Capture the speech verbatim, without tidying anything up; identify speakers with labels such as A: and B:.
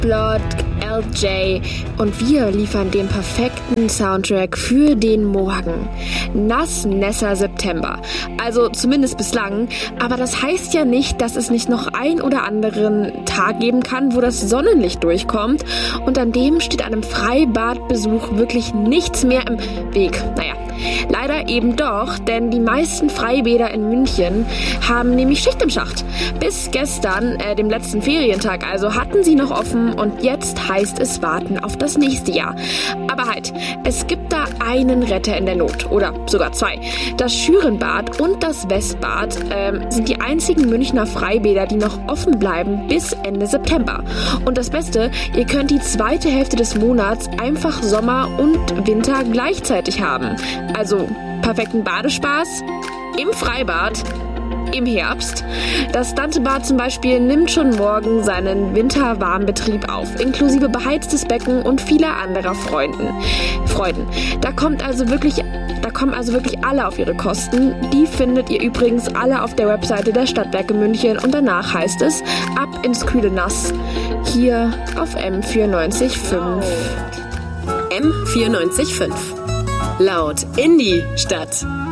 A: Blood, L J und wir liefern den perfekten Soundtrack für den Morgen. Nass, nässer September. Also zumindest bislang. Aber das heißt ja nicht, dass es nicht noch ein oder anderen Tag geben kann, wo das Sonnenlicht durchkommt und an dem steht einem Freibadbesuch wirklich nichts mehr im Weg. Naja, leider eben doch, denn die meisten Freibäder in München haben nämlich Schicht im Schacht. Bis gestern, äh, dem letzten Ferientag also, hatten sie noch offen und jetzt heißt es warten auf das nächste Jahr. Aber halt, es gibt da einen Retter in der Not oder sogar zwei. Das Schürenbad und das Westbad ähm, sind die einzigen Münchner Freibäder, die noch offen bleiben bis Ende September. Und das Beste, ihr könnt die zweite Hälfte des Monats einfach Sommer und Winter gleichzeitig haben. Also perfekten Badespaß im Freibad im Herbst. Das Dantebad zum Beispiel nimmt schon morgen seinen Winterwarmbetrieb auf, inklusive beheiztes Becken und vieler anderer Freunden. Freuden. Da kommt also wirklich, da kommen also wirklich alle auf ihre Kosten. Die findet ihr übrigens alle auf der Webseite der Stadtwerke München und danach heißt es ab ins kühle Nass hier auf M vierundneunzig Komma fünf.
B: M vierundneunzig Komma fünf. Laut in die Stadt.